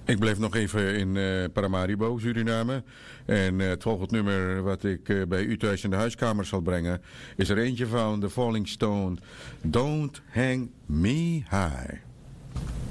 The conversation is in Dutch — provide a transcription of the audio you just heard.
Ik blijf nog even in Paramaribo, Suriname. En het volgende nummer wat ik bij u thuis in de huiskamer zal brengen, is er eentje van The Falling Stone. Don't Hang Me High.